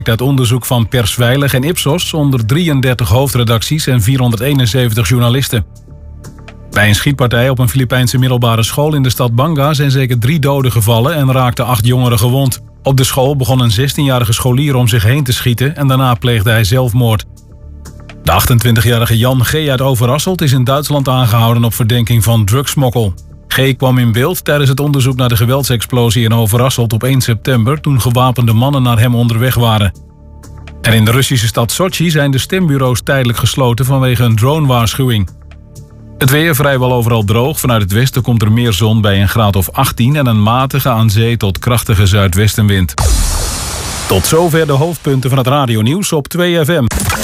Uit onderzoek van Persveilig en Ipsos onder 33 hoofdredacties en 471 journalisten. Bij een schietpartij op een Filipijnse middelbare school in de stad Banga zijn zeker 3 doden gevallen en raakten 8 jongeren gewond. Op de school begon een 16-jarige scholier om zich heen te schieten en daarna pleegde hij zelfmoord. De 28-jarige Jan G. uit Overasselt is in Duitsland aangehouden op verdenking van drugsmokkel. G. kwam in beeld tijdens het onderzoek naar de geweldsexplosie in Overasselt op 1 september... toen gewapende mannen naar hem onderweg waren. En in de Russische stad Sochi zijn de stembureaus tijdelijk gesloten vanwege een dronewaarschuwing. Het weer vrijwel overal droog. Vanuit het westen komt er meer zon bij een graad of 18... en een matige aan zee tot krachtige zuidwestenwind. Tot zover de hoofdpunten van het radionieuws op 2FM.